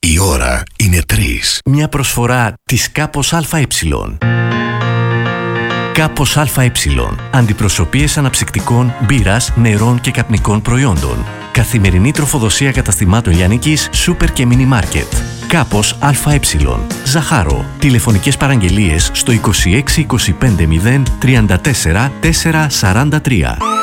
Η ώρα είναι 3. Μια προσφορά της Κάπος ΑΕ. Κάπος ΑΕ. Αντιπροσωπείες αναψυκτικών, μπύρας, νερών και καπνικών προϊόντων. Καθημερινή τροφοδοσία καταστημάτων λιανικής, σούπερ και μίνι μάρκετ. Κάπος ΑΕ. Ζαχάρο. Τηλεφωνικές παραγγελίες στο 26 25 0 34 443.